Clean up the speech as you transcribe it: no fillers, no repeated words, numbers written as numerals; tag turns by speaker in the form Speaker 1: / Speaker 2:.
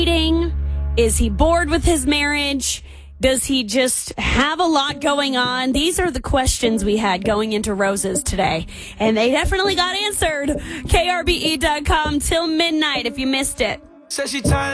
Speaker 1: dating? Is he bored with his marriage? Does he just have a lot going on? These are the questions we had going into Roses today, and they definitely got answered. KRBE.com till midnight if you missed it.
Speaker 2: Said she tired.